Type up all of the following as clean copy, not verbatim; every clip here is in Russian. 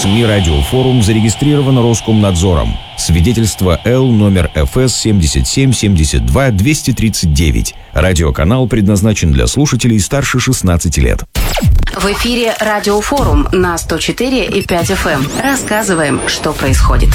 СМИ «Радиофорум» зарегистрировано Роскомнадзором. Свидетельство Л номер ФС 77-72-239. Радиоканал предназначен для слушателей старше 16 лет. В эфире «Радиофорум» на 104,5 FM. Рассказываем, что происходит.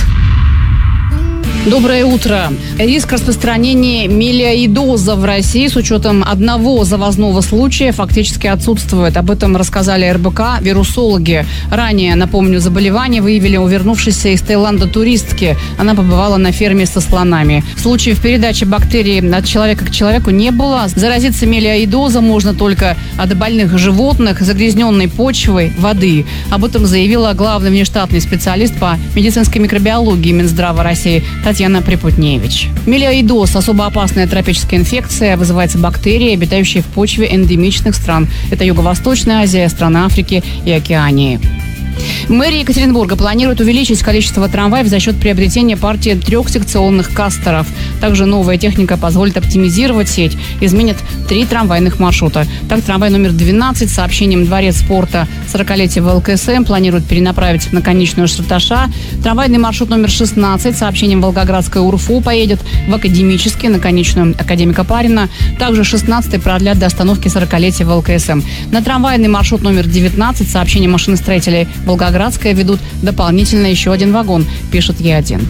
Доброе утро. Риск распространения мелиоидоза в России с учетом одного завозного случая фактически отсутствует. Об этом рассказали РБК вирусологи. Ранее, напомню, заболевание выявили у вернувшейся из Таиланда туристки. Она побывала на ферме со слонами. Случаев передачи бактерий от человека к человеку не было. Заразиться мелиоидозом можно только от больных животных, загрязненной почвой, воды. Об этом заявила главный внештатный специалист по медицинской микробиологии Минздрава России Татьяна Припутневич. Мелиоидоз – особо опасная тропическая инфекция, вызывается бактерией, обитающей в почве эндемичных стран. Это Юго-Восточная Азия, страны Африки и Океании. Мэрия Екатеринбурга планирует увеличить количество трамваев за счет приобретения партии 3-секционных кастеров. Также новая техника позволит оптимизировать сеть, изменит 3 трамвайных маршрута. Так, трамвай номер 12 с сообщением «Дворец спорта» 40-летие ВЛКСМ планируют перенаправить на конечную Шарташа. Трамвайный маршрут номер 16 с сообщением «Волгоградская УРФУ» поедет в Академический на конечную Академика Парина. Также 16-й продлят до остановки 40-летия ВЛКСМ. На трамвайный маршрут номер 19 с сообщением машиностроителей «Волгоградская» ведут дополнительно еще один вагон, пишет Е1.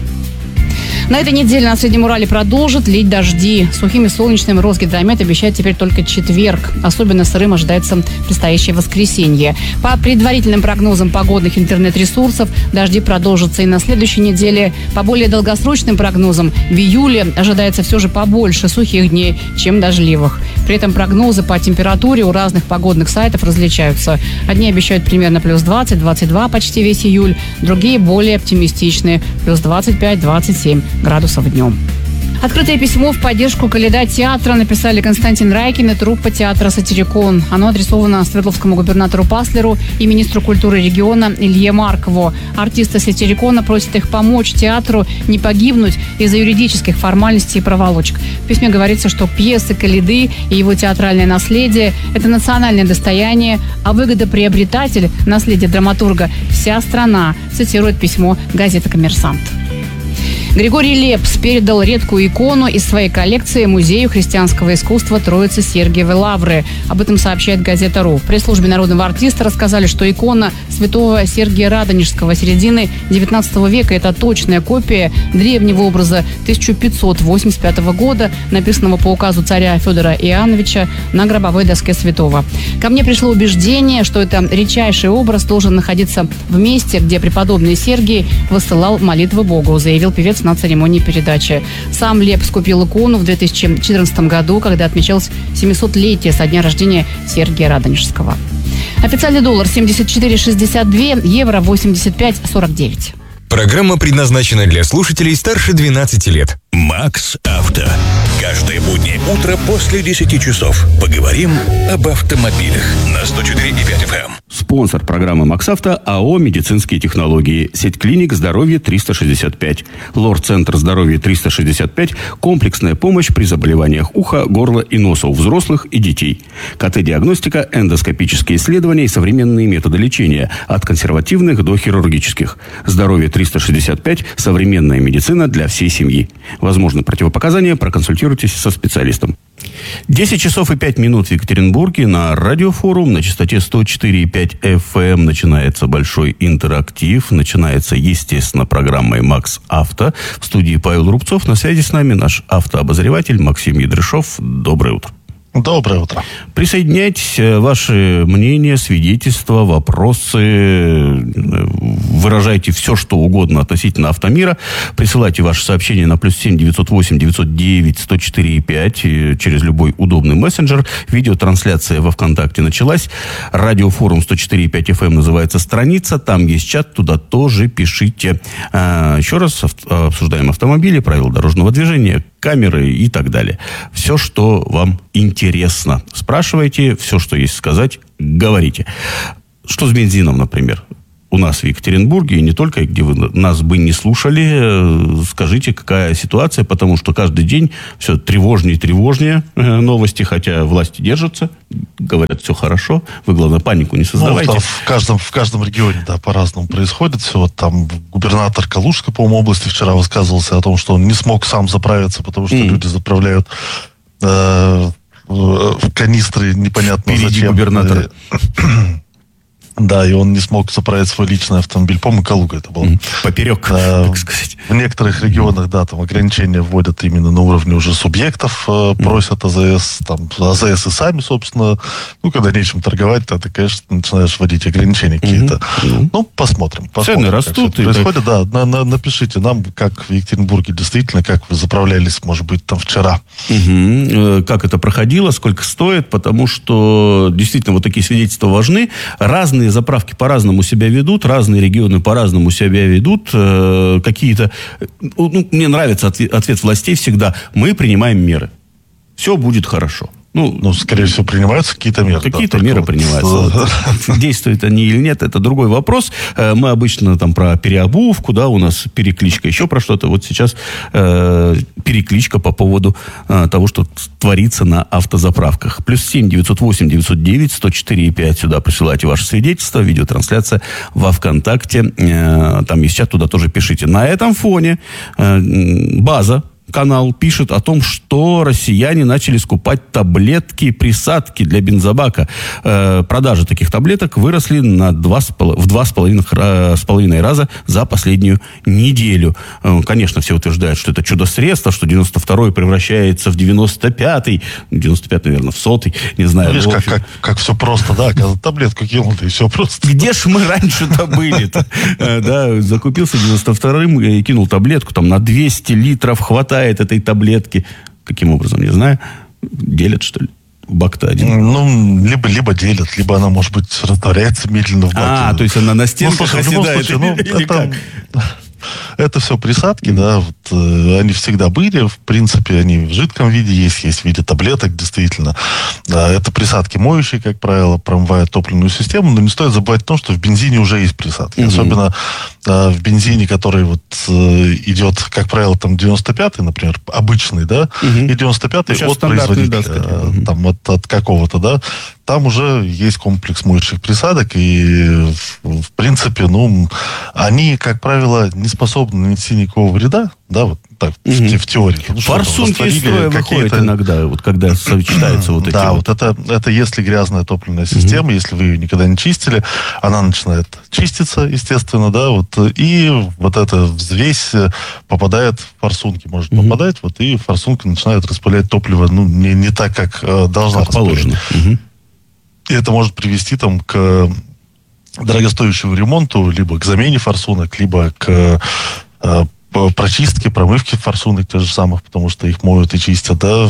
На этой неделе на Среднем Урале продолжат лить дожди. Сухим и солнечным Росгидромет обещает теперь только четверг. Особенно сырым ожидается предстоящее воскресенье. По предварительным прогнозам погодных интернет-ресурсов, дожди продолжатся и на следующей неделе. По более долгосрочным прогнозам, в июле ожидается все же побольше сухих дней, чем дождливых. При этом прогнозы по температуре у разных погодных сайтов различаются. Одни обещают примерно плюс 20-22 почти весь июль, другие более оптимистичные – плюс 25-27 градусов днем. Открытое письмо в поддержку Коляда театра написали Константин Райкин и труппа театра «Сатирикон». Оно адресовано Свердловскому губернатору Паслеру и министру культуры региона Илье Маркову. Артисты «Сатирикона» просят их помочь театру не погибнуть из-за юридических формальностей и проволочек. В письме говорится, что пьесы Коляды и его театральное наследие – это национальное достояние, а выгодоприобретатель наследия драматурга – вся страна, цитирует письмо газета «Коммерсант». Григорий Лепс передал редкую икону из своей коллекции Музею христианского искусства Троицы Сергиевой Лавры. Об этом сообщает газета «Ру». В пресс-службе народного артиста рассказали, что икона святого Сергия Радонежского середины XIX века – это точная копия древнего образа 1585 года, написанного по указу царя Федора Иоанновича на гробовой доске святого. Ко мне пришло убеждение, что это редчайший образ должен находиться в месте, где преподобный Сергий высылал молитвы Богу, заявил певец на церемонии передачи. Сам Лепс купил икону в 2014 году, когда отмечалось 700-летие со дня рождения Сергия Радонежского. Официальный доллар 74,62, евро 85,49. Программа предназначена для слушателей старше 12 лет. Макс Авто. Каждое буднее утро после 10 часов. Поговорим об автомобилях на 104,5 FM. Спонсор программы Макс Авто АО «Медицинские технологии». Сеть клиник «Здоровье 365». Лор-центр «Здоровье 365». Комплексная помощь при заболеваниях уха, горла и носа у взрослых и детей. КТ-диагностика, эндоскопические исследования и современные методы лечения. От консервативных до хирургических. «Здоровье 365» – современная медицина для всей семьи. Возможны противопоказания, проконсультируйтесь со специалистом. 10 часов и 5 минут в Екатеринбурге. На Радиофорум на частоте 104,5 FM начинается большой интерактив. Начинается, естественно, программой «Макс Авто». В студии Павел Рубцов. На связи с нами наш автообозреватель Максим Ядрышов. Доброе утро. Доброе утро. Присоединяйтесь, ваши мнения, свидетельства, вопросы, выражайте все, что угодно относительно автомира. Присылайте ваши сообщения на +7 908 909 104 5 через любой удобный мессенджер. Видеотрансляция во ВКонтакте началась. Радиофорум 104,5 FM называется страница. Там есть чат, туда тоже пишите. Еще раз обсуждаем автомобили, правила дорожного движения, камеры и так далее. Все, что вам интересно. Спрашивайте, все, что есть сказать, говорите. Что с бензином, например? у нас в Екатеринбурге, и не только, где вы нас бы не слушали, скажите, какая ситуация, потому что каждый день все тревожнее и тревожнее новости, хотя власти держатся, говорят, все хорошо, вы, главное, панику не создавайте. В каждом регионе, да, по-разному происходит все. Вот там губернатор Калужской, по-моему, области вчера высказывался о том, что он не смог сам заправиться, потому что люди заправляют в канистры непонятно впереди зачем. Губернатора. Да, и он не смог заправить свой личный автомобиль. По-моему, Калуга это было. Поперек, так сказать. В некоторых регионах, да, там ограничения вводят именно на уровне уже субъектов, просят АЗС, там, АЗС и сами, собственно, когда нечем торговать, то ты, конечно, начинаешь вводить ограничения какие-то. Посмотрим. Цены растут. Как происходит, да, напишите нам, как в Екатеринбурге действительно, как вы заправлялись, может быть, там вчера. Как это проходило, сколько стоит, потому что действительно вот такие свидетельства важны. Разные заправки по-разному себя ведут, разные регионы по-разному себя ведут. Какие-то... мне нравится ответ властей всегда. Мы принимаем меры. Все будет хорошо. Скорее всего, принимаются какие-то меры. Какие-то меры принимаются. Действуют они или нет, это другой вопрос. Мы обычно там про переобувку, да, у нас перекличка, еще про что-то. Вот сейчас перекличка по поводу того, что творится на автозаправках. +7 908 909 104,5. Сюда присылайте ваше свидетельство, видеотрансляция во ВКонтакте. Там есть чат, туда тоже пишите. На этом фоне база, канал пишет о том, что россияне начали скупать таблетки, присадки для бензобака. Продажи таких таблеток выросли в 2,5 раза за последнюю неделю. Конечно, все утверждают, что это чудо-средство, что 92-й превращается в 95-й. 95-й, наверное, в 100-й. Не знаю. Видишь, как все просто, да? Когда таблетку кинул, и все просто. Где ж мы раньше-то были-то? Да, закупился 92-м и кинул таблетку. Там на 200 литров хватает этой таблетки. Каким образом, не знаю. Делят, что ли? В бак-то один. Либо делят, либо она, может быть, растворяется медленно в баке. То есть она на стенках оседает. Это все присадки, да, они всегда были, в принципе, они в жидком виде есть в виде таблеток, действительно. Это присадки моющие, как правило, промывают топливную систему, но не стоит забывать о том, что в бензине уже есть присадки. Особенно в бензине, который идет, как правило, там 95-й, например, обычный, да, и 95-й от производителя, там от какого-то, да, там уже есть комплекс моющих присадок, и, в принципе, они, как правило, не способны нанести никакого вреда, да, вот так, в теории. Форсунки из строя выходят иногда, вот когда сочетаются вот эти. Да, вот это если грязная топливная система, если вы ее никогда не чистили, она начинает чиститься, естественно, да, и вот эта взвесь попадает в форсунки, может попадать, и форсунка начинает распылять топливо, не так, как должна распылять. И это может привести к дорогостоящему ремонту, либо к замене форсунок, либо к прочистке, промывке форсунок тех же самых, потому что их моют и чистят, да.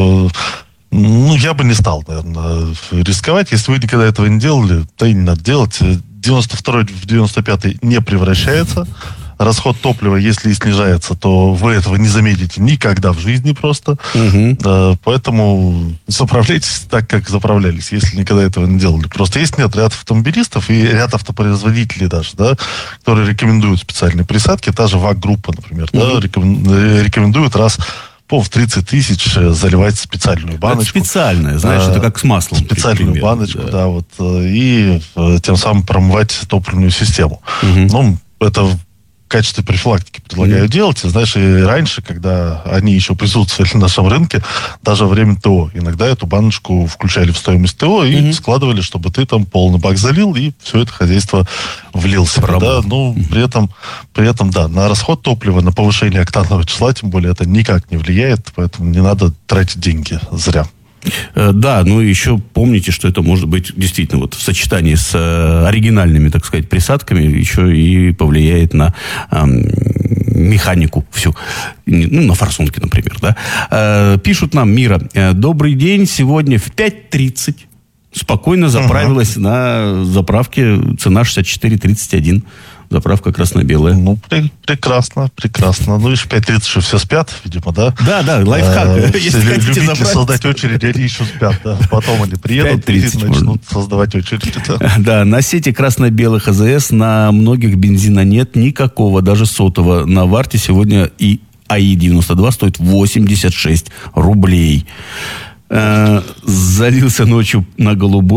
Я бы не стал, наверное, рисковать. Если вы никогда этого не делали, то и не надо делать. 92-й в 95-й не превращается. Расход топлива, если и снижается, то вы этого не заметите никогда в жизни просто. Поэтому заправляйтесь так, как заправлялись, если никогда этого не делали. Просто есть ряд автомобилистов и ряд автопроизводителей даже, да, которые рекомендуют специальные присадки. Та же ВАГ-группа, например, да, рекомендует раз в 30 тысяч заливать специальную баночку. Это специальная, знаешь, это как с маслом. Специальную баночку, да, и тем самым промывать топливную систему. Это в качестве профилактики предлагаю делать. Знаешь, и раньше, когда они еще присутствовали на нашем рынке, даже во время ТО, иногда эту баночку включали в стоимость ТО и складывали, чтобы ты там полный бак залил, и все это хозяйство влил себе. Да? При этом, да, на расход топлива, на повышение октанового числа, тем более, это никак не влияет, поэтому не надо тратить деньги зря. Да, еще помните, что это может быть действительно в сочетании с оригинальными, так сказать, присадками еще и повлияет на механику всю. На форсунке, например, да. Пишут нам, Мира, добрый день, сегодня в 5:30 спокойно заправилась на заправке, цена 64,31. заправка красно-белая. Ну, прекрасно. Ну, лишь 5:30 еще все спят, видимо, да? Да, лайфхак. Если хотите создать очередь, они еще спят, да. Потом они приедут и начнут создавать очередь. Да, на сети красно-белых АЗС на многих бензина нет никакого, даже сотого. На Варте сегодня и АИ-92 стоит 86 рублей. Залился ночью на голубой.